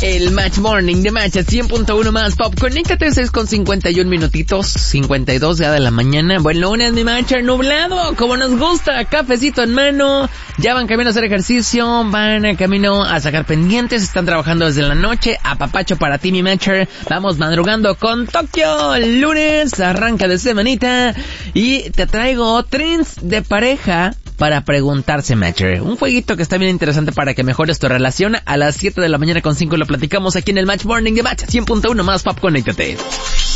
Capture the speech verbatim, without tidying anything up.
El Match Morning de Match a cien punto uno más Pop. Conéctate, seis con cincuenta y un minutitos, cincuenta y dos ya de la mañana. Buen lunes, mi Matcher, nublado, como nos gusta, cafecito en mano. Ya van camino a hacer ejercicio, van a camino a sacar pendientes, están trabajando desde la noche. Apapacho para ti, mi Matcher. Vamos madrugando con Tokio. El lunes, arranca de semanita. Y te traigo trends de pareja para preguntarse, Matcher. Un jueguito que está bien interesante para que mejores tu relación. A las siete de la mañana con cinco lo platicamos aquí en el Match Morning de Match cien punto uno más Pop. Conéctate.